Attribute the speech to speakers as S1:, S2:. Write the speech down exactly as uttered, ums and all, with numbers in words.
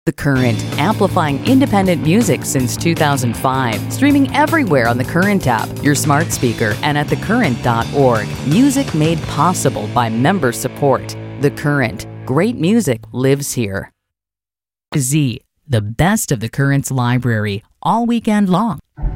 S1: The Current, amplifying independent music since two thousand five. Streaming everywhere on the Current app, your smart speaker, and at the current dot org. Music made possible by member support. The Current. Great music lives here. Z, the best of the Current's library, all weekend long.